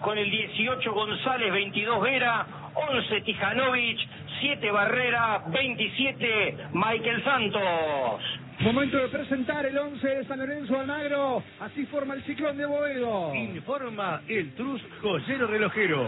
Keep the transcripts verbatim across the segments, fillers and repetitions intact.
con el dieciocho González, veintidós Vera, once Tijanovic, siete Barrera, veintisiete Michael Santos. Momento de presentar el once de San Lorenzo de Almagro. Así forma el Ciclón de Boedo. Informa el Trus Joyero Relojero.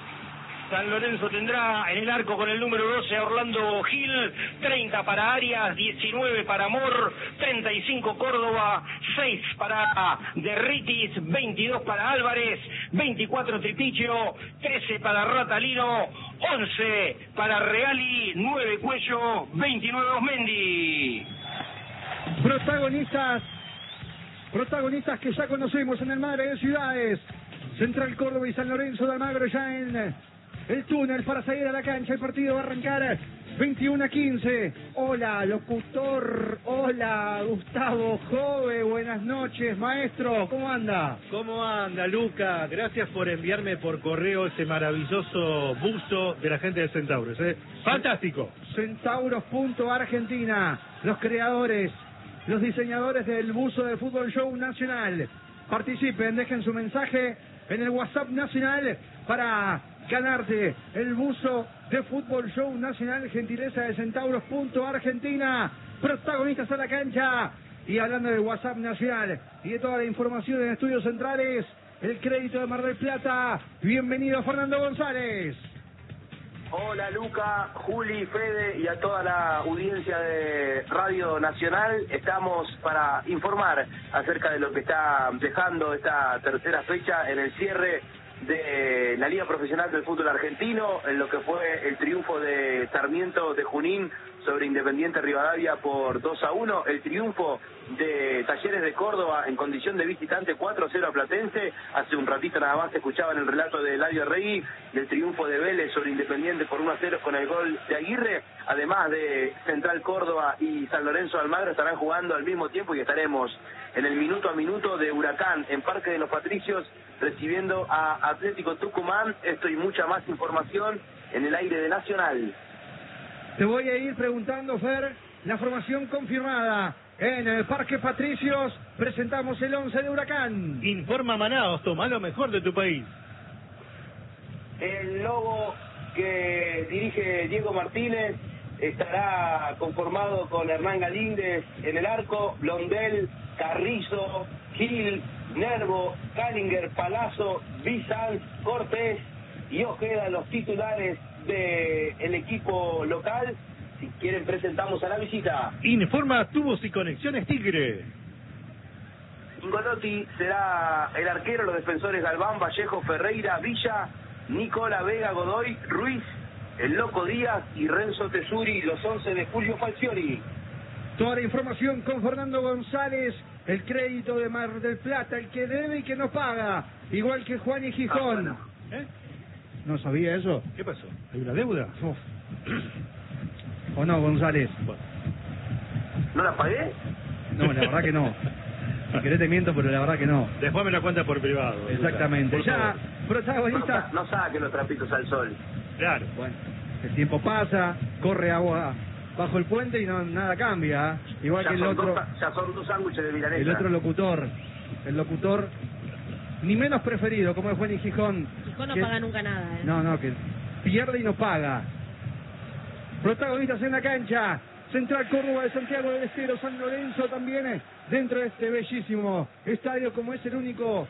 San Lorenzo tendrá en el arco con el número doce a Orlando Gil, treinta para Arias, diecinueve para Amor, treinta y cinco Córdoba, seis para Derritis, veintidós para Álvarez, veinticuatro Tripicio, trece para Ratalino, once para Reali, nueve Cuello, veintinueve Osmendi. Protagonistas, protagonistas que ya conocemos en el Madre de Ciudades. Central Córdoba y San Lorenzo de Almagro ya en el túnel para salir a la cancha. El partido va a arrancar veintiuno a quince. Hola, locutor. Hola, Gustavo Jove. Buenas noches, maestro. ¿Cómo anda? ¿Cómo anda, Luca? Gracias por enviarme por correo ese maravilloso busto de la gente de Centauros, ¿eh? ¡Fantástico! Centauros punto Argentina. Los creadores, los diseñadores del buzo de Fútbol Show Nacional. Participen, dejen su mensaje en el WhatsApp Nacional para ganarte el buzo de Fútbol Show Nacional, gentileza de Centauros punto Argentina. Protagonistas a la cancha. Y hablando del WhatsApp Nacional y de toda la información en Estudios Centrales, el crédito de Mar del Plata. Bienvenido, Fernando González. Hola, Luca, Juli, Fede y a toda la audiencia de Radio Nacional. Estamos para informar acerca de lo que está dejando esta tercera fecha en el cierre de la Liga Profesional del Fútbol Argentino, en lo que fue el triunfo de Sarmiento de Junín sobre Independiente Rivadavia por dos a uno, el triunfo de Talleres de Córdoba en condición de visitante cuatro a cero a Platense. Hace un ratito nada más escuchaban el relato de Eladio Rey del triunfo de Vélez sobre Independiente por uno a cero con el gol de Aguirre. Además de Central Córdoba y San Lorenzo de Almagro estarán jugando al mismo tiempo y estaremos en el minuto a minuto de Huracán en Parque de los Patricios recibiendo a Atlético Tucumán. Esto y mucha más información en el aire de Nacional. Te voy a ir preguntando, Fer, la formación confirmada. En el Parque Patricios presentamos el once de Huracán. Informa Manaos, toma lo mejor de tu país. El logo que dirige Diego Martínez estará conformado con Hernán Galíndez en el arco, Blondel, Carrizo, Gil, Nervo, Callinger, Palazzo, Bizanz, Cortés y Ojeda, los titulares del equipo local. Si quieren presentamos a la visita. Informa Tubos y Conexiones Tigre. Ingolotti será el arquero, los defensores Galván, Vallejo, Ferreira, Villa, Nicola, Vega, Godoy, Ruiz, el Loco Díaz y Renzo Tesuri, los once de Julio Falcioni. Toda la información con Fernando González, el crédito de Mar del Plata, el que debe y que no paga, igual que Juan y Gijón. Ah, bueno. ¿Eh? ¿No sabía eso? ¿Qué pasó? ¿Hay una deuda? Uf. ¿O no, González? Bueno. ¿No la pagué? No, la verdad que no. Si querés te miento, pero la verdad que no. Después me la cuenta por privado. Exactamente. Por Ya, favor. protagonista. No, no saquen los trapitos al sol. Claro. Bueno, el tiempo pasa, corre agua bajo el puente y no nada cambia. Igual ya que el son otro, dos, ya son dos sándwiches de milanesa. el otro locutor, el locutor ni menos preferido, como es Juan y Gijón. Gijón no que, paga nunca nada, ¿eh? No, no, que pierde y no paga. Protagonistas en la cancha. Central Córdoba de Santiago del Estero, San Lorenzo también dentro de este bellísimo estadio, como es el único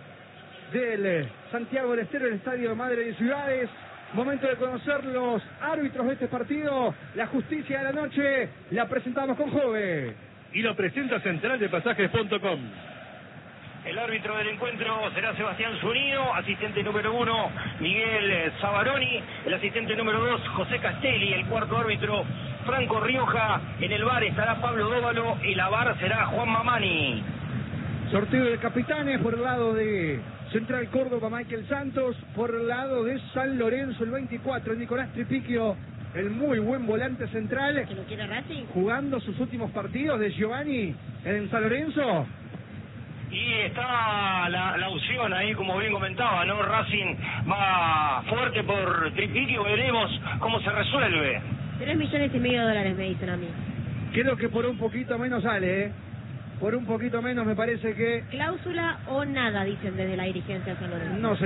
del Santiago del Estero, el estadio de Madre de Ciudades. Momento de conocer los árbitros de este partido. La justicia de la noche la presentamos con Jove. Y lo presenta Central de Pasajes punto com. El árbitro del encuentro será Sebastián Zunino, asistente número uno Miguel Zabaroni, el asistente número dos José Castelli, el cuarto árbitro Franco Rioja, en el bar estará Pablo Dóvalo y la bar será Juan Mamani. Sorteo de capitanes por el lado de Central Córdoba, Michael Santos, por el lado de San Lorenzo, el veinticuatro, Nicolás Tripiquio, el muy buen volante central, ¿Que lo quiere Racing? jugando sus últimos partidos de Giovanni en San Lorenzo. Y está la, la opción ahí, como bien comentaba, ¿no? Racing va fuerte por Tripiquio, veremos cómo se resuelve. Tres millones y medio de dólares me dicen a mí. Creo que por un poquito menos sale, ¿eh? Por un poquito menos me parece que... Cláusula o nada, dicen desde la dirigencia de San Lorenzo. No sé.